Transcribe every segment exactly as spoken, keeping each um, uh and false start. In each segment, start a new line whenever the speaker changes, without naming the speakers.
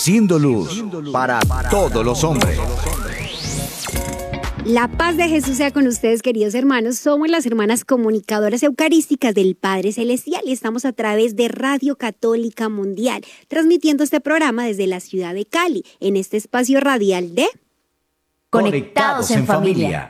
Siendo luz para todos los hombres.
La paz de Jesús sea con ustedes, queridos hermanos. Somos las hermanas comunicadoras eucarísticas del Padre Celestial y estamos a través de Radio Católica Mundial, transmitiendo este programa desde la ciudad de Cali, en este espacio radial de
Conectados en Familia.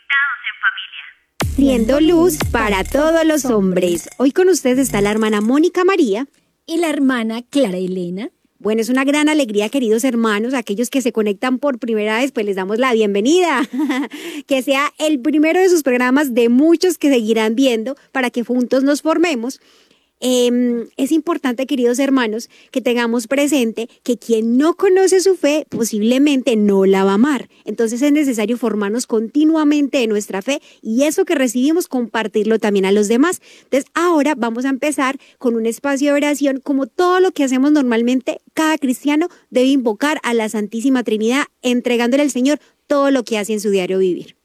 Siendo luz para todos los hombres. Hoy con ustedes está la hermana Mónica María
y la hermana Clara Elena.
Bueno, es una gran alegría, queridos hermanos, aquellos que se conectan por primera vez, pues les damos la bienvenida. Que sea el primero de sus programas de muchos que seguirán viendo para que juntos nos formemos. Eh, es importante, queridos hermanos, que tengamos presente que quien no conoce su fe posiblemente no la va a amar. Entonces es necesario formarnos continuamente de nuestra fe y eso que recibimos compartirlo también a los demás. Entonces ahora vamos a empezar con un espacio de oración. Como todo lo que hacemos normalmente, cada cristiano debe invocar a la Santísima Trinidad, entregándole al Señor todo lo que hace en su diario vivir.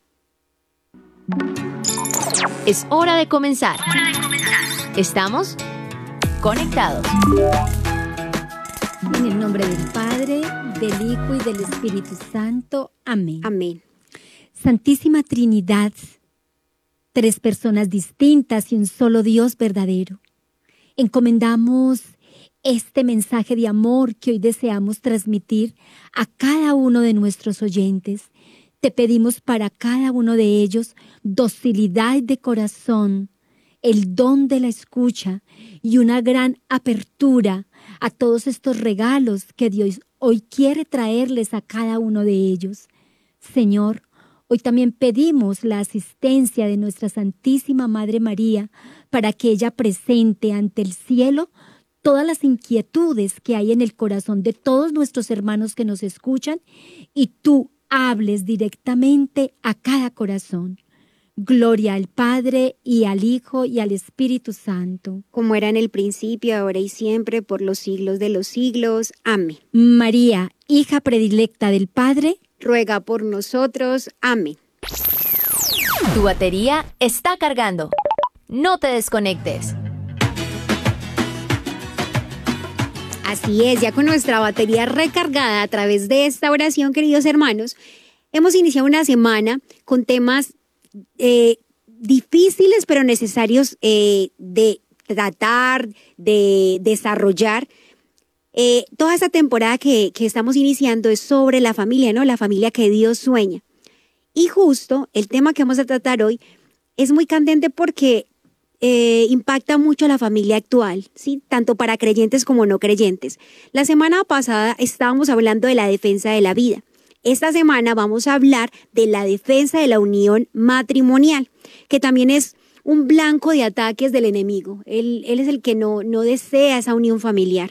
Es hora de comenzar. Estamos conectados.
En el nombre del Padre, del Hijo y del Espíritu Santo. Amén.
Amén.
Santísima Trinidad, tres personas distintas y un solo Dios verdadero. Encomendamos este mensaje de amor que hoy deseamos transmitir a cada uno de nuestros oyentes. Te pedimos para cada uno de ellos docilidad de corazón, el don de la escucha y una gran apertura a todos estos regalos que Dios hoy quiere traerles a cada uno de ellos. Señor, hoy también pedimos la asistencia de nuestra Santísima Madre María para que ella presente ante el cielo todas las inquietudes que hay en el corazón de todos nuestros hermanos que nos escuchan y tú hables directamente a cada corazón. Gloria al Padre, y al Hijo, y al Espíritu Santo.
Como era en el principio, ahora y siempre, por los siglos de los siglos. Amén.
María, hija predilecta del Padre,
ruega por nosotros. Amén.
Tu batería está cargando. No te desconectes.
Así es, ya con nuestra batería recargada a través de esta oración, queridos hermanos, hemos iniciado una semana con temas Eh, difíciles pero necesarios eh, de tratar, de desarrollar. Eh, toda esta temporada que, que estamos iniciando es sobre la familia, ¿no? La familia que Dios sueña. Y justo el tema que vamos a tratar hoy es muy candente porque eh, impacta mucho a la familia actual, ¿sí? Tanto para creyentes como no creyentes. La semana pasada estábamos hablando de la defensa de la vida. Esta semana vamos a hablar de la defensa de la unión matrimonial, que también es un blanco de ataques del enemigo. Él, él es el que no, no desea esa unión familiar.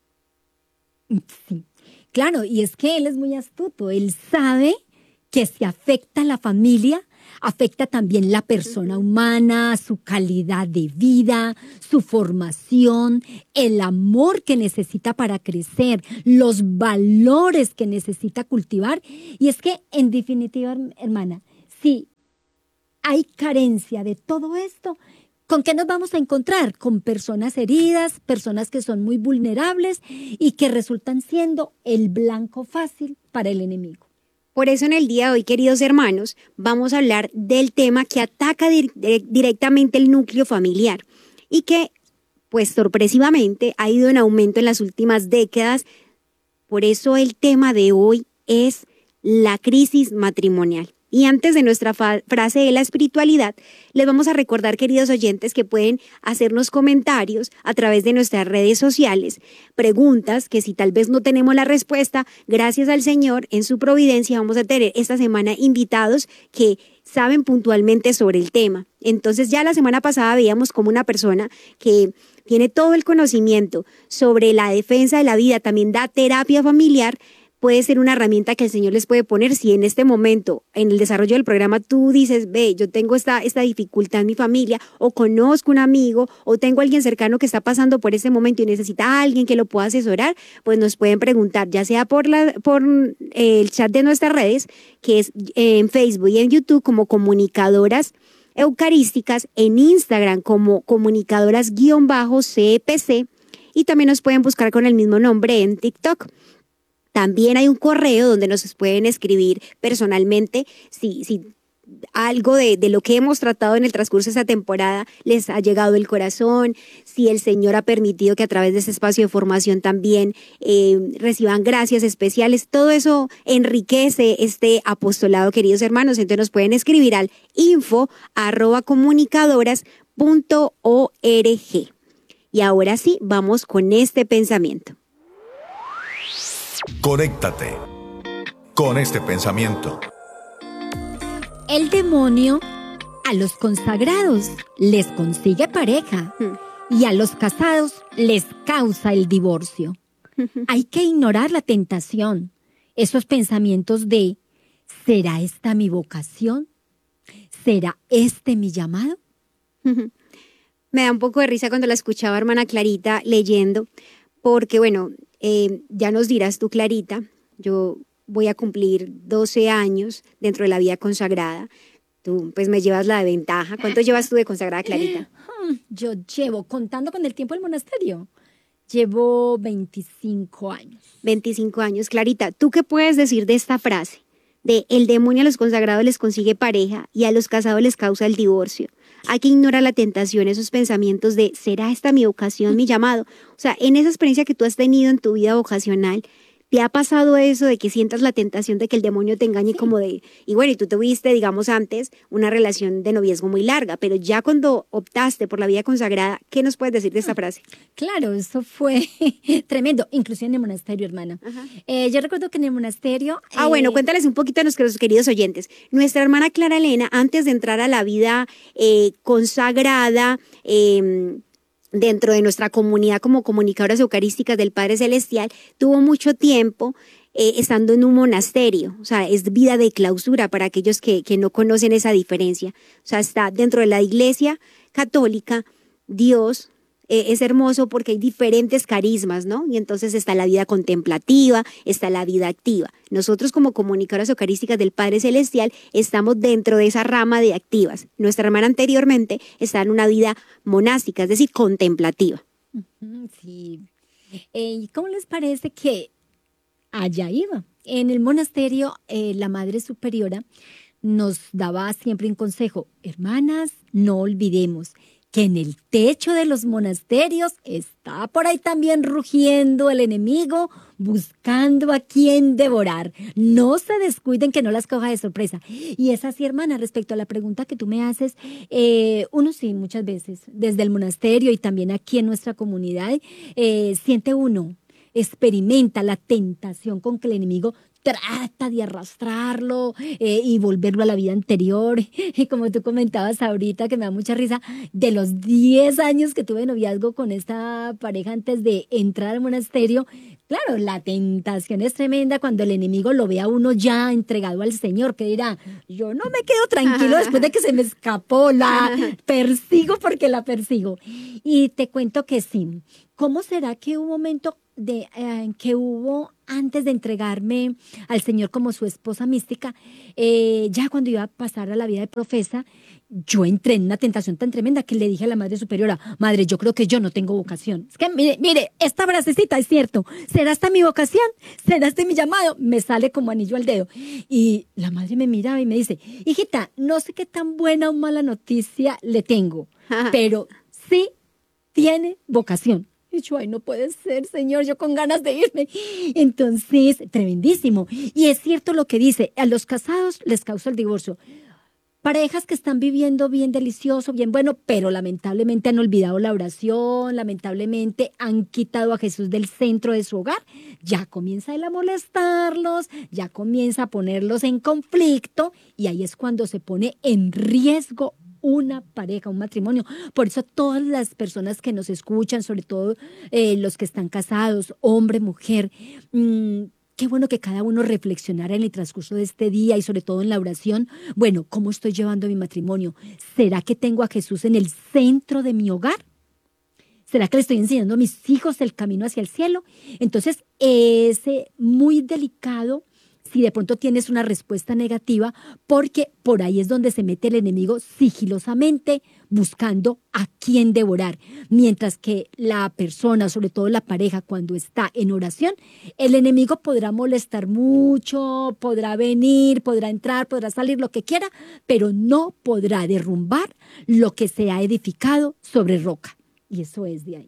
Sí, claro, y es que él es muy astuto. Él sabe que si afecta a la familia, afecta también la persona humana, su calidad de vida, su formación, el amor que necesita para crecer, los valores que necesita cultivar. Y es que, en definitiva, hermana, si hay carencia de todo esto, ¿con qué nos vamos a encontrar? Con personas heridas, personas que son muy vulnerables y que resultan siendo el blanco fácil para el enemigo.
Por eso en el día de hoy, queridos hermanos, vamos a hablar del tema que ataca di- directamente el núcleo familiar y que, pues sorpresivamente, ha ido en aumento en las últimas décadas. Por eso el tema de hoy es la crisis matrimonial. Y antes de nuestra fa- frase de la espiritualidad, les vamos a recordar, queridos oyentes, que pueden hacernos comentarios a través de nuestras redes sociales, preguntas que si tal vez no tenemos la respuesta, gracias al Señor, en su providencia vamos a tener esta semana invitados que saben puntualmente sobre el tema. Entonces ya la semana pasada veíamos como una persona que tiene todo el conocimiento sobre la defensa de la vida, también da terapia familiar, puede ser una herramienta que el Señor les puede poner. Si en este momento, en el desarrollo del programa, tú dices, ve, yo tengo esta, esta dificultad en mi familia, o conozco un amigo, o tengo a alguien cercano que está pasando por ese momento y necesita a alguien que lo pueda asesorar, pues nos pueden preguntar, ya sea por, la, por eh, el chat de nuestras redes, que es eh, en Facebook y en YouTube como Comunicadoras Eucarísticas, en Instagram como Comunicadoras-C E P C, y también nos pueden buscar con el mismo nombre en TikTok. También hay un correo donde nos pueden escribir personalmente si, si algo de, de lo que hemos tratado en el transcurso de esta temporada les ha llegado el corazón, si el Señor ha permitido que a través de este espacio de formación también eh, reciban gracias especiales. Todo eso enriquece este apostolado, queridos hermanos. Entonces nos pueden escribir al info arroba comunicadoras punto org. Y ahora sí, vamos con este pensamiento.
Conéctate con este pensamiento.
El demonio a los consagrados les consigue pareja y a los casados les causa el divorcio. Hay que ignorar la tentación, esos pensamientos de ¿será esta mi vocación? ¿Será este mi llamado?
Me da un poco de risa cuando la escuchaba hermana Clarita leyendo, porque bueno, eh, ya nos dirás tú, Clarita, yo voy a cumplir doce años dentro de la vida consagrada. Tú pues me llevas la de ventaja. ¿Cuánto llevas tú de consagrada, Clarita?
Yo llevo, contando con el tiempo del monasterio, llevo veinticinco años.
veinticinco años. Clarita, ¿tú qué puedes decir de esta frase? De el demonio a los consagrados les consigue pareja y a los casados les causa el divorcio. Hay que ignorar la tentación, esos pensamientos de ¿será esta mi vocación, mi llamado? O sea, en esa experiencia que tú has tenido en tu vida vocacional, ¿te ha pasado eso de que sientas la tentación de que el demonio te engañe? Sí. Como de, y bueno, y tú tuviste, digamos antes, una relación de noviazgo muy larga, pero ya cuando optaste por la vida consagrada, ¿qué nos puedes decir de esta frase?
Claro, eso fue tremendo, inclusive en el monasterio, hermana. Eh, yo recuerdo que en el monasterio...
Ah,
eh...
bueno, cuéntales un poquito a nuestros queridos oyentes. Nuestra hermana Clara Elena, antes de entrar a la vida eh, consagrada, eh, dentro de nuestra comunidad como comunicadoras eucarísticas del Padre Celestial, tuvo mucho tiempo eh, estando en un monasterio. O sea, es vida de clausura para aquellos que, que no conocen esa diferencia. O sea, está dentro de la Iglesia Católica, Dios eh, es hermoso porque hay diferentes carismas, ¿no? Y entonces está la vida contemplativa, está la vida activa. Nosotros como comunicadoras eucarísticas del Padre Celestial estamos dentro de esa rama de activas. Nuestra hermana anteriormente está en una vida monástica, es decir, contemplativa.
Sí. ¿Y cómo les parece que allá iba? En el monasterio, eh, la Madre Superiora nos daba siempre un consejo. Hermanas, no olvidemos que en el techo de los monasterios está por ahí también rugiendo el enemigo, buscando a quién devorar. No se descuiden que no las coja de sorpresa. Y es así, hermana, respecto a la pregunta que tú me haces, eh, uno sí, muchas veces, desde el monasterio y también aquí en nuestra comunidad, eh, siente uno, experimenta la tentación con que el enemigo trata de arrastrarlo eh, y volverlo a la vida anterior. Y como tú comentabas ahorita, que me da mucha risa, de los diez años que tuve de noviazgo con esta pareja antes de entrar al monasterio, claro, la tentación es tremenda cuando el enemigo lo ve a uno ya entregado al Señor, que dirá, yo no me quedo tranquilo después de que se me escapó, la persigo porque la persigo. Y te cuento que sí. ¿Cómo será que un momento de eh, que hubo antes de entregarme al Señor como su esposa mística, eh, ya cuando iba a pasar a la vida de profesa, yo entré en una tentación tan tremenda que le dije a la Madre Superiora, Madre, yo creo que yo no tengo vocación. Es que, mire, mire, esta frasecita es cierto, ¿será esta mi vocación? ¿Será este mi llamado? Me sale como anillo al dedo. Y la Madre me miraba y me dice, hijita, no sé qué tan buena o mala noticia le tengo, pero sí tiene vocación. Y yo, ay, no puede ser, Señor, yo con ganas de irme. Entonces, tremendísimo. Y es cierto lo que dice, a los casados les causa el divorcio. Parejas que están viviendo bien delicioso, bien bueno, pero lamentablemente han olvidado la oración, lamentablemente han quitado a Jesús del centro de su hogar. Ya comienza él a molestarlos, ya comienza a ponerlos en conflicto y ahí es cuando se pone en riesgo una pareja, un matrimonio. Por eso todas las personas que nos escuchan, sobre todo eh, los que están casados, hombre, mujer, mmm, qué bueno que cada uno reflexionara en el transcurso de este día y sobre todo en la oración. Bueno, ¿cómo estoy llevando mi matrimonio? ¿Será que tengo a Jesús en el centro de mi hogar? ¿Será que le estoy enseñando a mis hijos el camino hacia el cielo? Entonces, es muy delicado si de pronto tienes una respuesta negativa, porque por ahí es donde se mete el enemigo sigilosamente buscando a quién devorar. Mientras que la persona, sobre todo la pareja, cuando está en oración, el enemigo podrá molestar mucho, podrá venir, podrá entrar, podrá salir, lo que quiera, pero no podrá derrumbar lo que se ha edificado sobre roca. Y eso es de ahí.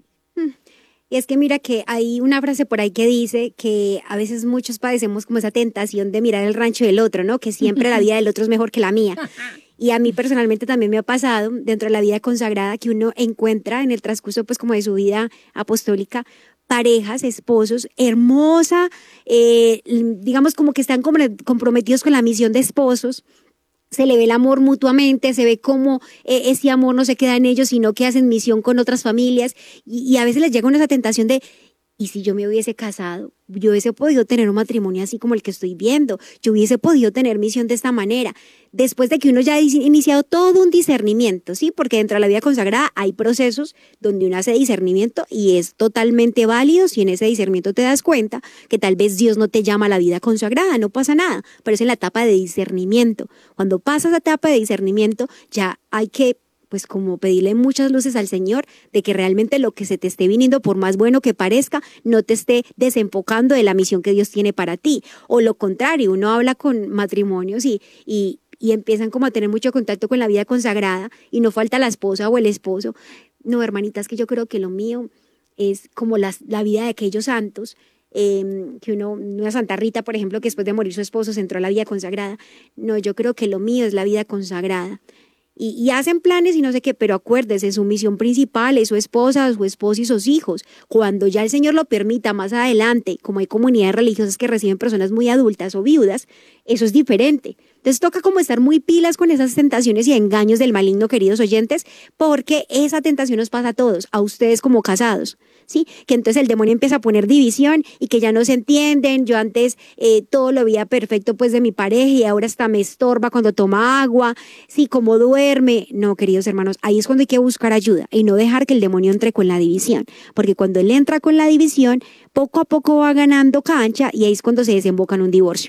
Y es que mira que hay una frase por ahí que dice que a veces muchos padecemos como esa tentación de mirar el rancho del otro, ¿no? Que siempre la vida del otro es mejor que la mía. Y a mí personalmente también me ha pasado dentro de la vida consagrada que uno encuentra en el transcurso pues como de su vida apostólica parejas, esposos, hermosa, eh, digamos como que están comprometidos con la misión de esposos. Se le ve el amor mutuamente, se ve cómo eh, ese amor no se queda en ellos, sino que hacen misión con otras familias y, y a veces les llega una esa tentación de, ¿y si yo me hubiese casado? Yo hubiese podido tener un matrimonio así como el que estoy viendo, yo hubiese podido tener misión de esta manera, después de que uno ya ha iniciado todo un discernimiento, ¿sí? Porque dentro de la vida consagrada hay procesos donde uno hace discernimiento y es totalmente válido si en ese discernimiento te das cuenta que tal vez Dios no te llama a la vida consagrada, no pasa nada, pero es en la etapa de discernimiento. Cuando pasas a etapa de discernimiento ya hay que pues como pedirle muchas luces al Señor de que realmente lo que se te esté viniendo, por más bueno que parezca, no te esté desenfocando de la misión que Dios tiene para ti. O lo contrario, uno habla con matrimonios y, y, y empiezan como a tener mucho contacto con la vida consagrada y no falta la esposa o el esposo. No, hermanitas, que yo creo que lo mío es como las, la vida de aquellos santos, eh, que uno, una Santa Rita, por ejemplo, que después de morir su esposo se entró a la vida consagrada. No, yo creo que lo mío es la vida consagrada. Y, y hacen planes y no sé qué, pero acuérdese, su misión principal es su esposa, su esposo y sus hijos. Cuando ya el Señor lo permita más adelante, como hay comunidades religiosas que reciben personas muy adultas o viudas, eso es diferente. Entonces toca como estar muy pilas con esas tentaciones y engaños del maligno, queridos oyentes, porque esa tentación nos pasa a todos, a ustedes como casados, ¿sí? Que entonces el demonio empieza a poner división y que ya no se entienden. Yo antes eh, todo lo veía perfecto pues de mi pareja y ahora hasta me estorba cuando toma agua, sí, como duerme. No, queridos hermanos, ahí es cuando hay que buscar ayuda y no dejar que el demonio entre con la división, porque cuando él entra con la división, poco a poco va ganando cancha y ahí es cuando se desemboca en un divorcio.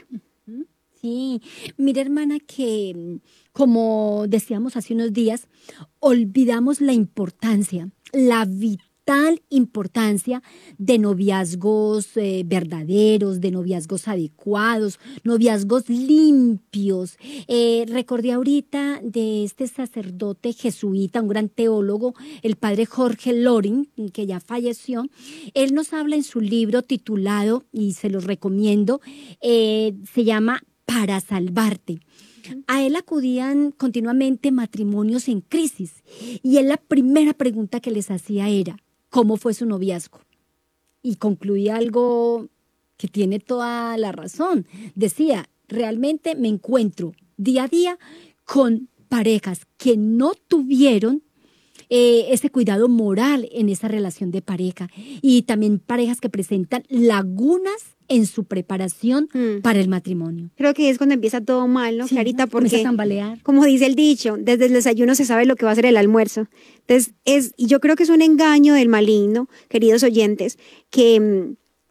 Sí, mira hermana que como decíamos hace unos días, olvidamos la importancia, la vital importancia de noviazgos eh, verdaderos, de noviazgos adecuados, noviazgos limpios. Eh, recordé ahorita de este sacerdote jesuita, un gran teólogo, el padre Jorge Loring, que ya falleció. Él nos habla en su libro titulado, y se los recomiendo, eh, se llama Para salvarte. A él acudían continuamente matrimonios en crisis y él la primera pregunta que les hacía era, ¿cómo fue su noviazgo? Y concluía algo que tiene toda la razón. Decía, realmente me encuentro día a día con parejas que no tuvieron Eh, ese cuidado moral en esa relación de pareja y también parejas que presentan lagunas en su preparación mm. para el matrimonio.
Creo que es cuando empieza todo mal, ¿no, sí, Clarita? Porque,
a tambalear.
Como dice el dicho, desde el desayuno se sabe lo que va a ser el almuerzo. Entonces, es, y yo creo que es un engaño del maligno, queridos oyentes, que mm,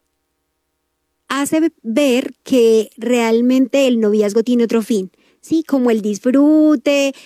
hace ver que realmente el noviazgo tiene otro fin. Sí, como el disfrute,